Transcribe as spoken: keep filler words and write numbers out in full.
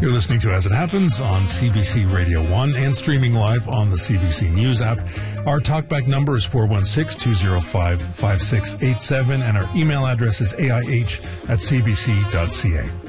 You're listening to As It Happens on C B C Radio one and streaming live on the C B C News app. Our talkback number is four one six, two zero five, five six eight seven, and our email address is A I H at c b c dot c a.